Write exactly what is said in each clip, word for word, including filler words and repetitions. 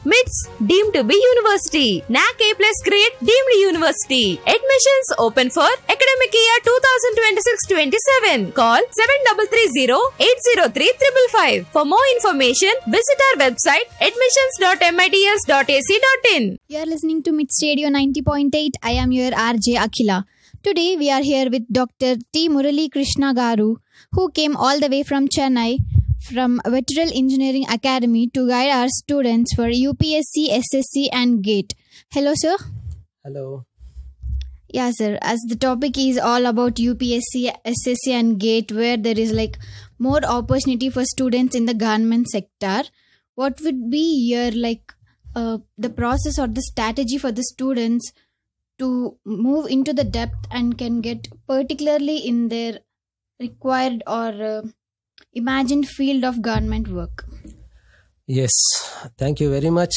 MITS deemed to be university. N A C A plus grade deemed university. Admissions open for academic year twenty twenty-six twenty-seven. Call seven three three zero eight zero three five five five. For more information, visit our website admissions dot mits dot a c dot in. You are listening to MITS Radio ninety point eight. I am your R J Akhila. Today we are here with Doctor T. Murali Krishna Garu, who came all the way from Chennai from Veteran Engineering Academy to guide our students for U P S C, S S C and GATE. Hello, sir. Hello. Yeah, sir. As the topic is all about U P S C, S S C and GATE, where there is like more opportunity for students in the government sector, what would be your like uh, the process or the strategy for the students to move into the depth and can get particularly in their required or uh, imagined field of government work? Yes, thank you very much.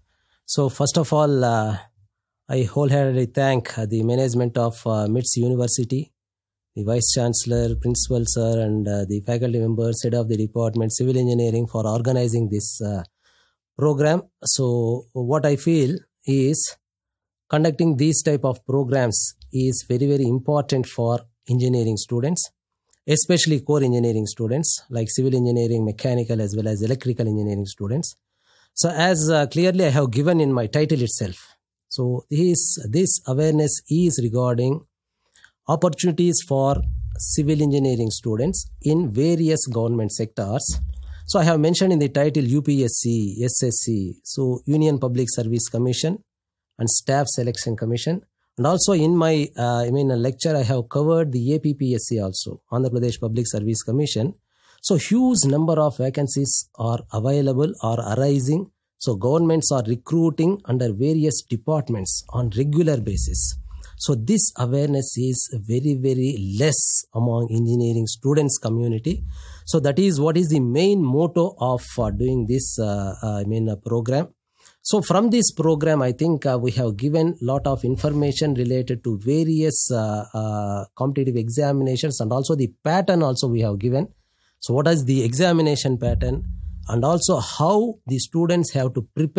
So first of all, uh, I wholeheartedly thank uh, the management of uh, MITS University, the Vice Chancellor, Principal Sir and uh, the faculty members, Head of the Department, Civil Engineering for organizing this uh, program. So what I feel is conducting these type of programs is very, very important for engineering students, especially core engineering students like civil engineering, mechanical as well as electrical engineering students. So as uh, clearly I have given in my title itself. So this, this awareness is regarding opportunities for civil engineering students in various government sectors. So I have mentioned in the title U P S C, S S C, so Union Public Service Commission and Staff Selection Commission. And also in my, uh, I mean, a lecture, I have covered the A P P S C also, Andhra Pradesh Public Service Commission. So huge number of vacancies are available or arising. So governments are recruiting under various departments on regular basis. So this awareness is very, very less among engineering students community. So that is what is the main motto of uh, doing this, uh, uh, I mean, uh, program. So from this program, I think uh, we have given lot of information related to various uh, uh, competitive examinations, and also the pattern also we have given. So what is the examination pattern, and also how the students have to prepare